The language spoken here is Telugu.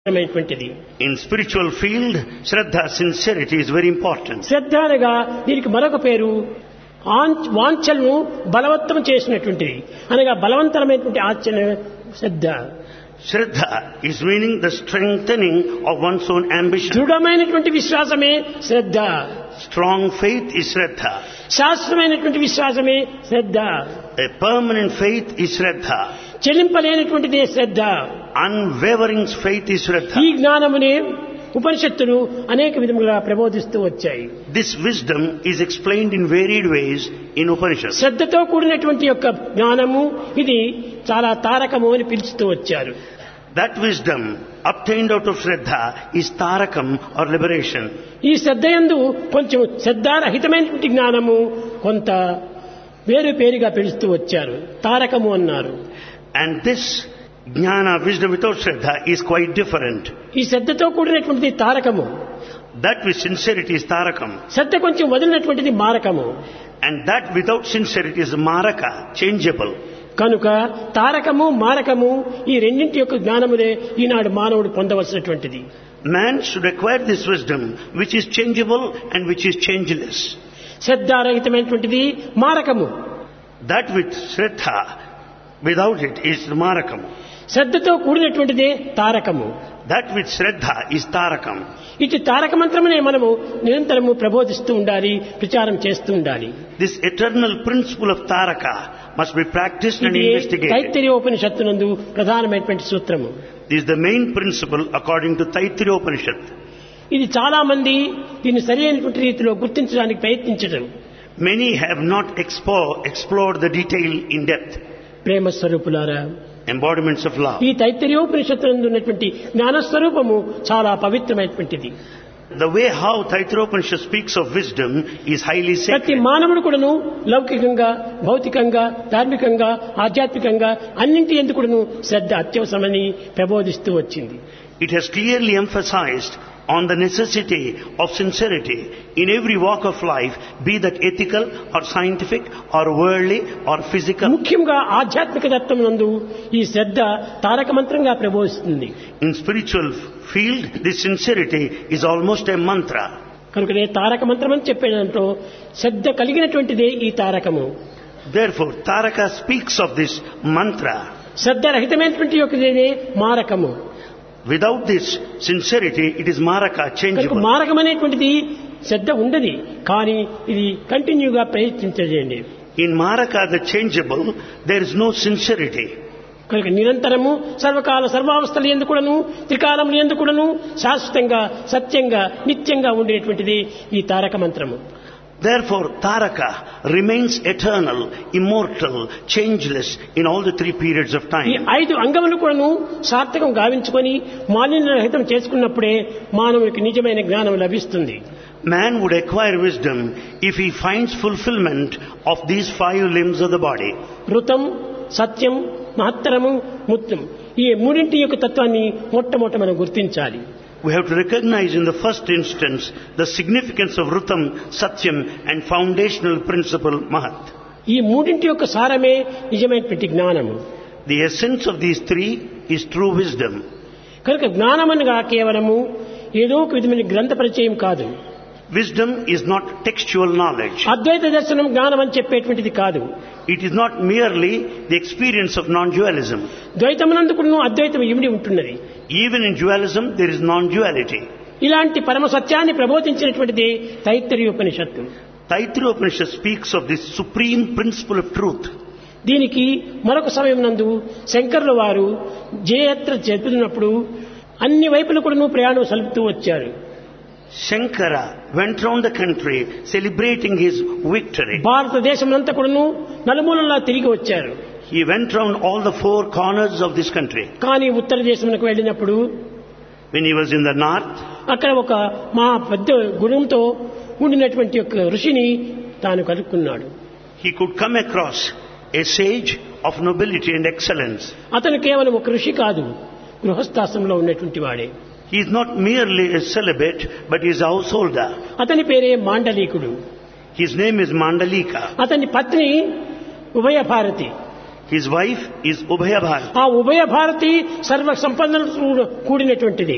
In spiritual field, Shraddha, sincerity is very important. శ్రద్ధ అనగా దీనికి మరొక పేరు వాంఛలను బలవత్తం చేసినటువంటిది అనగా బలవంతమైనటువంటి ఆచరణ శ్రద్ధ. Shraddha is meaning the strengthening of one's own ambition. దృఢమైనటువంటి విశ్వాసమే శ్రద్ధ. Strong faith is Shraddha. శాశ్వతమైనటువంటి విశ్వాసమే శ్రద్ధ. A permanent faith is Shraddha. చెలింపలేనటువంటిదే Shraddha. Unwavering faith is Shraddha. ఈ జ్ఞానమునే ఉపనిషత్తులు అనేక విధములుగా ప్రబోధిస్తూ వచ్చాయి. This wisdom is explained in varied ways in Upanishads. శ్రద్ధతో కూడినటువంటి యొక్క జ్ఞానము ఇది చాలా తారకము అని పిలుస్తూ వచ్చారు. That wisdom obtained out of Shraddha is Tarakam or liberation. ఈ శ్రద్ధ యందు కొంచెం శ్రద్ధారహితమైనటువంటి జ్ఞానము కొంత వేరు పేరుగా పిలుస్తూ వచ్చారు. తారకము అన్నారు. And this jnana, wisdom without Shraddha, is quite different. ఈ శ్రద్ధతో కూడినటువంటిది తారకము. That with sincerity is Tarakam. శ్రద్ధ కొంచెం వదిలినటువంటిది మారకము. And that without sincerity is Maraka, changeable. కనుక తారకము మారకము ఈ రెండింటి యొక్క జ్ఞానములే ఈనాడు మానవుడు పొందవలసినటువంటిది. Man should acquire this wisdom which is changeable and which is changeless. శ్రద్ధారహితమైనటువంటిది మారకము. That with Shraddha, without it is Marakam. శ్రద్ధతో కూడినటువంటిదే తారకము. That with Shraddha is Tarakam. ఇటు తారక మంత్రమునే మనము నిరంతరము ప్రబోధిస్తూ ఉండాలి, ప్రచారం చేస్తూ ఉండాలి. This eternal principle of Taraka must be practiced and ఇది investigated. తైత్తిరీయోపనిషత్తునందు ప్రధానమైనటువంటి సూత్రము. This is the main principle according to Taittiriya Upanishad. ఇది చాలా మంది దీన్ని సరైనటువంటి రీతిలో గుర్తించడానికి ప్రయత్నించడం. Many have not explored the detail in depth. ప్రేమ స్వరూపులారా, Embodiments of love. ఈ తైత్తిరీయోపనిషత్తునందు ఉన్నటువంటి జ్ఞానస్వరూపము చాలా పవిత్రమైనటువంటిది. The way how Taittiriya Upanishad speaks of wisdom is highly ప్రతి sacred. మానవుడు కూడాను లౌకికంగా, భౌతికంగా, ధార్మికంగా, ఆధ్యాత్మికంగా అన్నింటి యందు కూడాను శ్రద్ధ అత్యవసరమని ప్రబోధిస్తూ వచ్చింది. It has clearly emphasized on the necessity of sincerity in every walk of life, be that ethical or scientific or worldly or physical. ముఖ్యంగా ఆధ్యాత్మిక తత్వం నందు ఈ శ్రద్ధ తారక మంత్రంగా ప్రబోధిస్తుంది. In spiritual field, this sincerity is almost a mantra. కనుకనే తారక మంత్రం అని చెప్పేదంటూ శ్రద్ధ కలిగినటువంటిదే ఈ తారకము. Therefore, Taraka speaks of this mantra. Shraddha రహితమైనటువంటి యొక్కదే మారకము. Without this sincerity, it is Maraka, కనుక changeable. మారకం అనేటువంటిది శ్రద్ధ ఉండదు, కానీ ఇది కంటిన్యూగా ప్రయత్నించండి. In Maraka, the changeable, there is no sincerity. కనుక నిరంతరము సర్వకాల సర్వావస్థల యందు కూడాను, త్రికాలముల యందు కూడాను శాశ్వతంగా, సత్యంగా, నిత్యంగా ఉండేటువంటిది ఈ తారక మంత్రము. Therefore, Taraka remains eternal, immortal, changeless in all the three periods of ఈ time. 5 అంగములు కూడాను సార్థకం గావించుకొని మాలిన్యరహితం చేసుకున్నప్పుడే మానవునికి నిజమైన జ్ఞానం లభిస్తుంది. Man would acquire wisdom if he finds fulfillment of these 5 limbs of the body. ఋతం, సత్యం, మహత్తరము, ముత్యం ఈ మూడింటి యొక్క తత్వాన్ని మొట్టమొదట మనం గుర్తించాలి. We have to recognize in the first instance the significance of Rutam, Satyam and foundational principle Mahat. ఈ మూడింటి యొక్క సారమే నిజమైనటువంటి జ్ఞానము. The essence of these 3 is true wisdom. కనుక జ్ఞానమనగా కేవలము ఏదో ఒక విధమైన గ్రంథ పరిచయం కాదు. Wisdom is not textual knowledge. అద్వైత దర్శనం జ్ఞానం అని చెప్పేటువంటిది కాదు. It is not merely the experience of non-dualism. ద్వైతమునందుకును అద్వైతం ఇమిడి ఉంటున్నది. Even in dualism, there is non-duality. ఇలాంటి పరమ సత్యాన్ని ప్రబోధించినటువంటిది తైత్తరీయోపనిషత్తు. Taittiriya Upanishad speaks of this supreme principle of truth. దీనికి మరొక సమయం నందు శంకరుల వారు జయయాత్ర జరుపుతున్నప్పుడు అన్ని వైపులు కూడా ప్రయాణం సలుపుతూ వచ్చారు. Shankara went round the country celebrating his victory. భారతదేశమంతా కూడాను నలుమూలలా తిరిగి వచ్చారు. He went round all the 4 corners of this country. కానీ ఉత్తర దేశమునకు వెళ్ళినప్పుడు When he was in the north, అక్కడ ఒక మా పెద్ద గుణంతో ఉండినటువంటి ఒక ఋషిని తాను కలుసుకున్నాడు. he could come across a sage of nobility and excellence. అతను కేవలం ఒక ఋషి కాదు, గృహస్థాశ్రమంలో ఉన్నటువంటి వాడే. He is not merely a celibate, but he is a householder. అతని పేరే మాండలీకుడు. His name is Mandalika. అతని పత్ని ఉభయ Bharati. His wife is Ubhaya Bharati. ఆ ఉభయ భారతి సర్వ సంపన్నలతో కూడినటువంటిది.